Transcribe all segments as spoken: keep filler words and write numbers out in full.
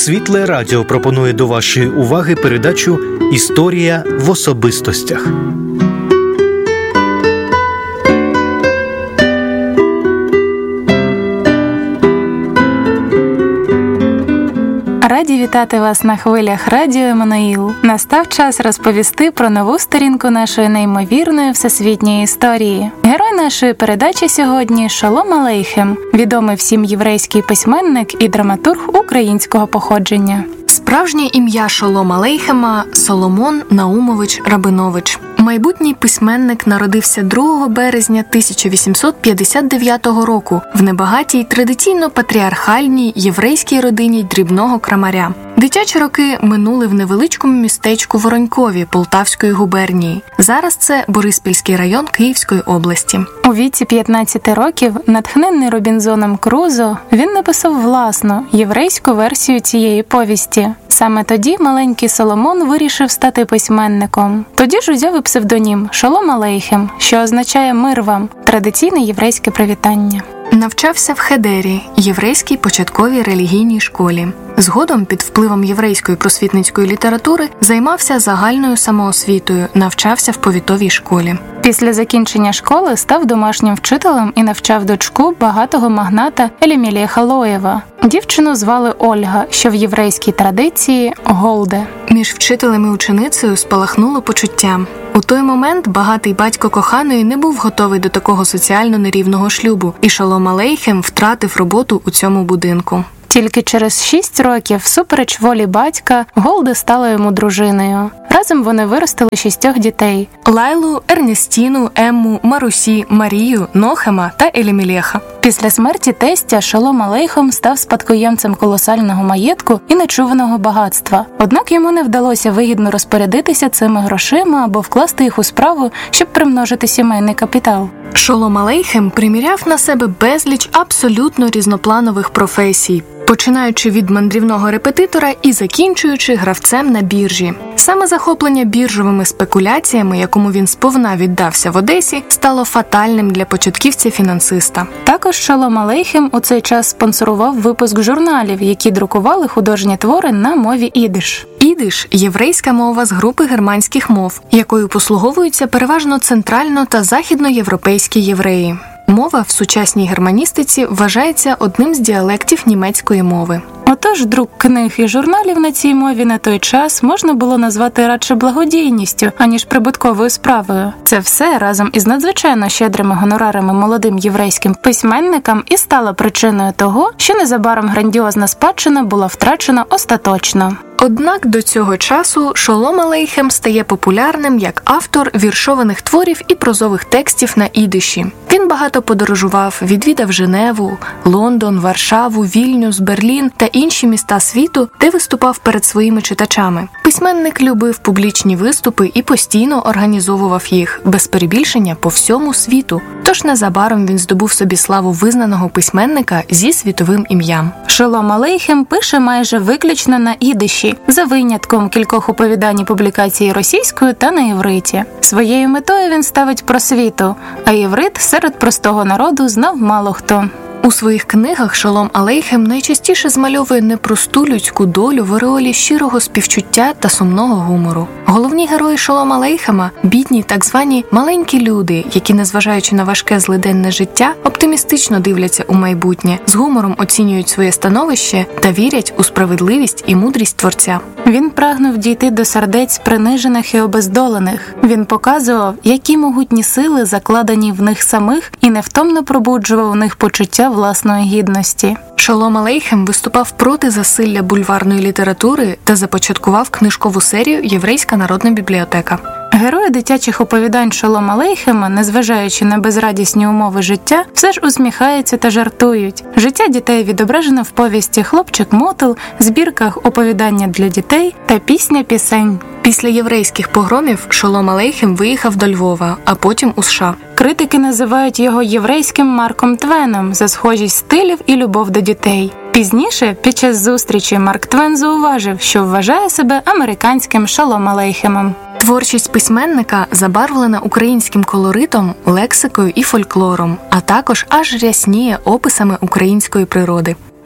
Світле Радіо пропонує до вашої уваги передачу «Історія в особистостях». Раді вітати вас на хвилях Радіо Еммануїл. Настав час розповісти про нову сторінку нашої неймовірної всесвітньої історії. Герой нашої передачі сьогодні – Шолом Алейхем, відомий всім єврейський письменник і драматург українського походження. Справжнє ім'я Шолом Алейхема – Соломон Наумович Рабинович. Майбутній письменник народився другого березня тисяча вісімсот п'ятдесят дев'ятого року в небагатій традиційно-патріархальній єврейській родині дрібного крамаря. Дитячі роки минули в невеличкому містечку Воронькові Полтавської губернії. Зараз це Бориспільський район Київської області. У віці п'ятнадцяти років, натхнений Робінзоном Крузо, він написав власну єврейську версію цієї повісті. Саме тоді маленький Соломон вирішив стати письменником. Тоді ж узяв і псевдонім Шолом Алейхем, що означає «мир вам» – традиційне єврейське привітання. Навчався в Хедері, єврейській початковій релігійній школі. Згодом, під впливом єврейської просвітницької літератури, займався загальною самоосвітою, навчався в повітовій школі. Після закінчення школи став домашнім вчителем і навчав дочку багатого магната Елімелеха Лоєва. Дівчину звали Ольга, що в єврейській традиції – Голде. Між вчителем і ученицею спалахнуло почуття. У той момент багатий батько коханої не був готовий до такого соціально нерівного шлюбу, і Шолом Алейхем втратив роботу у цьому будинку. Тільки через шість років, всупереч волі батька, Голда стала йому дружиною. Разом вони виростили шістьох дітей – Лайлу, Ернестіну, Емму, Марусі, Марію, Нохема та Елімелеха. Після смерті тестя Шолом Алейхем став спадкоємцем колосального маєтку і нечуваного багатства. Однак йому не вдалося вигідно розпорядитися цими грошима або вкласти їх у справу, щоб примножити сімейний капітал. Шолом Алейхем приміряв на себе безліч абсолютно різнопланових професій, починаючи від мандрівного репетитора і закінчуючи гравцем на біржі. Саме захоплення біржовими спекуляціями, якому він сповна віддався в Одесі, стало фатальним для початківця-фінансиста. Також Шолом Алейхем у цей час спонсорував випуск журналів, які друкували художні твори на мові ідиш. Ідиш – єврейська мова з групи германських мов, якою послуговуються переважно центрально- та західноєвропейські євреї. Мова в сучасній германістиці вважається одним з діалектів німецької мови. Отож, друк книг і журналів на цій мові на той час можна було назвати радше благодійністю, аніж прибутковою справою. Це все разом із надзвичайно щедрими гонорарами молодим єврейським письменникам і стало причиною того, що незабаром грандіозна спадщина була втрачена остаточно. Однак до цього часу Шолом Алейхем стає популярним як автор віршованих творів і прозових текстів на ідиші. Він багато подорожував, відвідав Женеву, Лондон, Варшаву, Вільнюс, Берлін та інші міста світу, де виступав перед своїми читачами. Письменник любив публічні виступи і постійно організовував їх, без перебільшення, по всьому світу. Тож незабаром він здобув собі славу визнаного письменника зі світовим ім'ям. Шолом Алейхем пише майже виключно на ідиші, за винятком кількох оповідань і публікацій російською та на євриті. Своєю метою він ставить просвіту, а єврит серед простого народу знав мало хто. У своїх книгах Шолом Алейхем найчастіше змальовує непросту людську долю в ореолі щирого співчуття та сумного гумору. Головні герої Шолом Алейхема – бідні так звані «маленькі люди», які, незважаючи на важке злиденне життя, оптимістично дивляться у майбутнє, з гумором оцінюють своє становище та вірять у справедливість і мудрість Творця. Він прагнув дійти до сердець принижених і обездолених. Він показував, які могутні сили закладені в них самих, і невтомно пробуджував у них почуття власної гідності. Шолом Алейхем виступав проти засилля бульварної літератури та започаткував книжкову серію «Єврейська народна бібліотека». Герої дитячих оповідань Шолом Алейхема, незважаючи на безрадісні умови життя, все ж усміхаються та жартують. Життя дітей відображено в повісті «Хлопчик-мотил», збірках «Оповідання для дітей» та «Пісня пісень». Після єврейських погромів Шолом Алейхем виїхав до Львова, а потім у США. Критики називають його єврейським Марком Твеном за схожість стилів і любов до дітей. Пізніше, під час зустрічі, Марк Твен зауважив, що вважає себе американським Шолом Алейхемом. Творчість письменника забарвлена українським колоритом, лексикою і фольклором, а також аж рясніє описами української природи.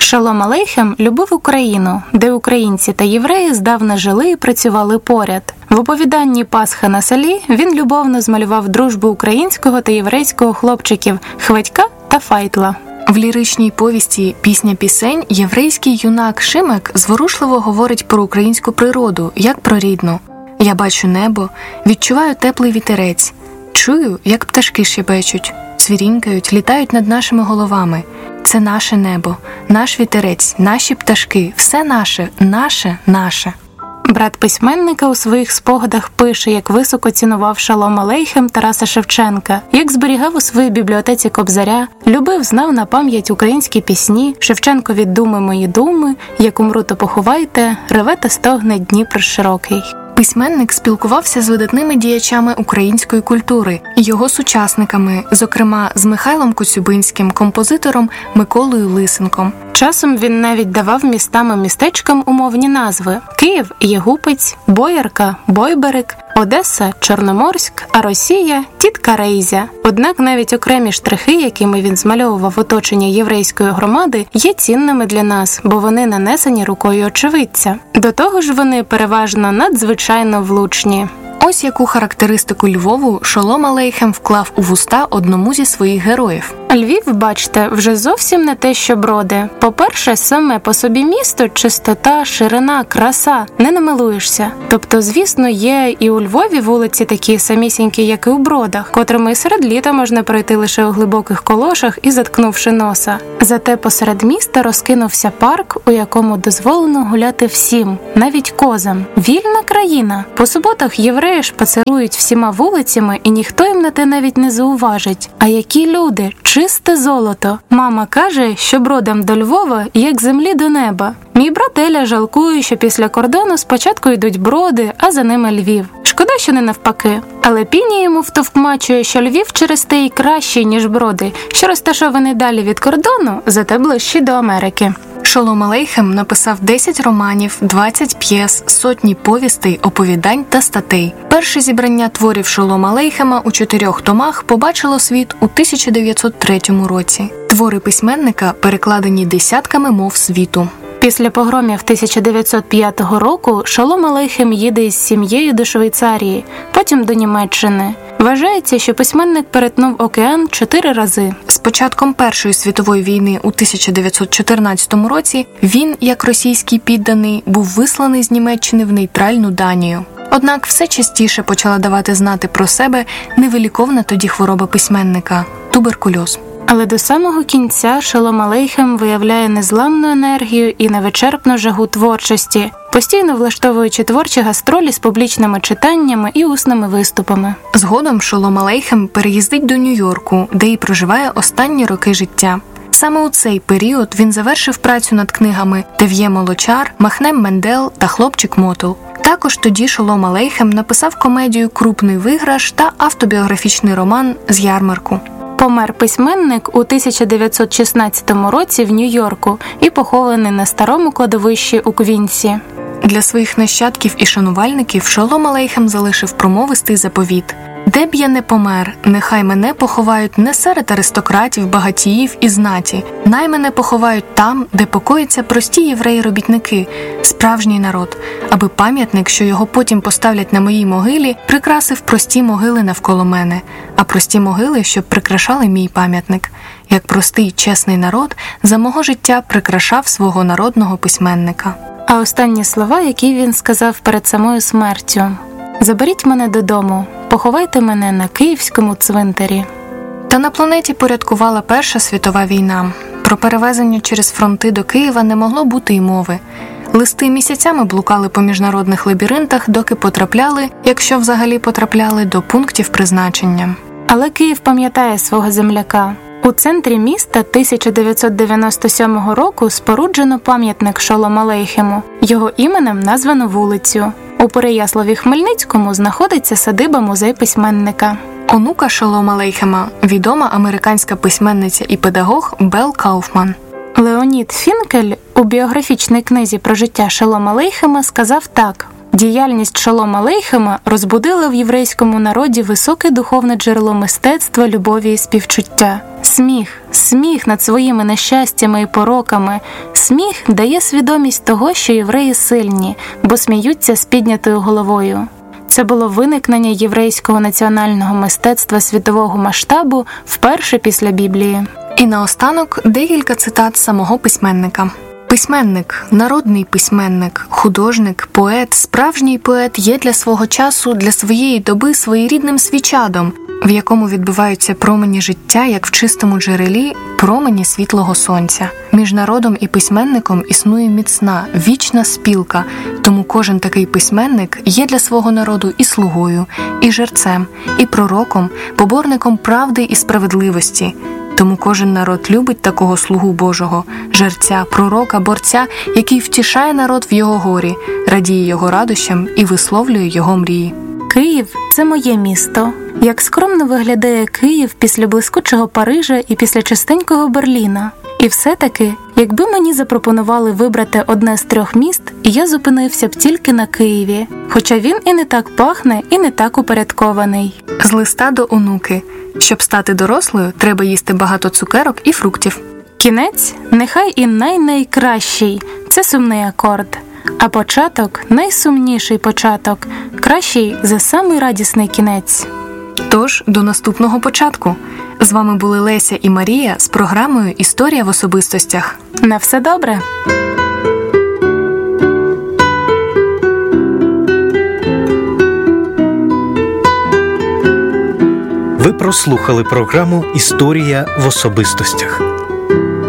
Шолом Алейхем любив Україну, де українці та євреї здавна жили і працювали поряд. В оповіданні «Пасха на селі» він любовно змалював дружбу українського та єврейського хлопчиків Хведька та Файтла. В ліричній повісті «Пісня пісень» єврейський юнак Шимек зворушливо говорить про українську природу, як про рідну. «Я бачу небо, відчуваю теплий вітерець, чую, як пташки щебечуть, цвірінькають, літають над нашими головами. Це наше небо, наш вітерець, наші пташки, все наше, наше, наше». Брат письменника у своїх спогадах пише, як високо цінував Шолом Алейхем Тараса Шевченка, як зберігав у своїй бібліотеці Кобзаря, любив, знав на пам'ять українські пісні, Шевченкові «Думи мої думи», «Як умру, то поховайте», «Реве та стогне Дніпр широкий». Письменник спілкувався з видатними діячами української культури, його сучасниками, зокрема з Михайлом Коцюбинським, композитором Миколою Лисенком. Часом він навіть давав містам і містечкам умовні назви: Київ – Єгупець, Боярка – Бойберег, Одеса – Чорноморськ, а Росія – Тітка Рейзя. Однак навіть окремі штрихи, якими він змальовував оточення єврейської громади, є цінними для нас, бо вони нанесені рукою очевидця. До того ж вони переважно надзвичайно влучні. Ось яку характеристику Львову Шолом Алейхем вклав у вуста одному зі своїх героїв. Львів, бачте, вже зовсім не те, що Броди. По-перше, саме по собі місто, чистота, ширина, краса, не намилуєшся. Тобто, звісно, є і у Львові вулиці такі самісінькі, як і у Бродах, котрими і серед літа можна пройти лише у глибоких колошах і заткнувши носа. Зате посеред міста розкинувся парк, у якому дозволено гуляти всім, навіть козам. Вільна країна. По суботах євреї шпацерують всіма вулицями, і ніхто їм на те навіть не зауважить. А які люди! Чисте золото. Мама каже, що Бродам до Львова, як землі до неба. Мій брат Еля жалкує, що після кордону спочатку йдуть Броди, а за ними Львів. Шкода, що не навпаки. Але Піні йому втовкмачує, що Львів через те й кращий, ніж Броди, що розташований далі від кордону, зате ближчий до Америки. Шолом Алейхем написав десять романів, двадцять п'єс, сотні повістей, оповідань та статей. Перше зібрання творів Шолома Алейхема у чотирьох томах побачило світ у тисяча дев'ятсот третьому році. Твори письменника перекладені десятками мов світу. Після погромів тисяча дев'ятсот п'ятого року Шолом Алейхем їде із сім'єю до Швейцарії, потім до Німеччини. Вважається, що письменник перетнув океан чотири рази. З початком Першої світової війни у тисяча дев'ятсот чотирнадцятому році він, як російський підданий, був висланий з Німеччини в нейтральну Данію. Однак все частіше почала давати знати про себе невиліковна тоді хвороба письменника – туберкульоз. Але до самого кінця Шолом Алейхем виявляє незламну енергію і невичерпну жагу творчості, постійно влаштовуючи творчі гастролі з публічними читаннями і усними виступами. Згодом Шолом Алейхем переїздить до Нью-Йорку, де і проживає останні роки життя. Саме у цей період він завершив працю над книгами «Тев'є Молочар», «Махнем Мендел» та «Хлопчик Мотул». Також тоді Шолом Алейхем написав комедію «Крупний виграш» та автобіографічний роман «З ярмарку». Помер письменник у тисяча дев'ятсот шістнадцятому році в Нью-Йорку і похований на старому кладовищі у Квінсі. Для своїх нащадків і шанувальників Шолом Алейхем залишив промовистий заповіт: «Де б я не помер, нехай мене поховають не серед аристократів, багатіїв і знаті, най мене поховають там, де покояться прості євреї-робітники, справжній народ, аби пам'ятник, що його потім поставлять на моїй могилі, прикрасив прості могили навколо мене, а прості могили, щоб прикрашали мій пам'ятник, як простий, чесний народ за мого життя прикрашав свого народного письменника». А останні слова, які він сказав перед самою смертю: «Заберіть мене додому, поховайте мене на київському цвинтарі». Та на планеті порядкувала Перша світова війна. Про перевезення через фронти до Києва не могло бути й мови. Листи місяцями блукали по міжнародних лабіринтах, доки потрапляли, якщо взагалі потрапляли, до пунктів призначення. Але Київ пам'ятає свого земляка. У центрі міста тисяча дев'ятсот дев'яносто сьомого року споруджено пам'ятник Шолом Алейхему. Його іменем названо вулицю. У Переяславі-Хмельницькому знаходиться садиба-музей письменника. Онука Шолома Алейхема – відома американська письменниця і педагог Белл Кауфман. Леонід Фінкель у біографічній книзі про життя Шолома Алейхема сказав так: Діяльність Шолома Алейхема розбудила в єврейському народі високе духовне джерело мистецтва, любові і співчуття. Сміх, сміх над своїми нещастями і пороками. Сміх дає свідомість того, що євреї сильні, бо сміються з піднятою головою. Це було виникнення єврейського національного мистецтва світового масштабу вперше після Біблії. І наостанок декілька цитат самого письменника. Письменник, народний письменник, художник, поет, справжній поет є для свого часу, для своєї доби своєрідним свічадом, в якому відбиваються промені життя, як в чистому джерелі, промені світлого сонця. Між народом і письменником існує міцна, вічна спілка, тому кожен такий письменник є для свого народу і слугою, і жерцем, і пророком, поборником правди і справедливості. Тому кожен народ любить такого слугу Божого, жерця, пророка, борця, який втішає народ в його горі, радіє його радощам і висловлює його мрії. Київ – це моє місто. Як скромно виглядає Київ після блискучого Парижа і після чистенького Берліна. І все-таки, якби мені запропонували вибрати одне з трьох міст, я зупинився б тільки на Києві, хоча він і не так пахне, і не так упорядкований. З листа до онуки. Щоб стати дорослою, треба їсти багато цукерок і фруктів. Кінець, нехай і най-найкращий – це сумний акорд. А початок – найсумніший початок, кращий за самий радісний кінець. Тож, до наступного початку. З вами були Леся і Марія з програмою «Історія в особистостях». На все добре! Ви прослухали програму «Історія в особистостях».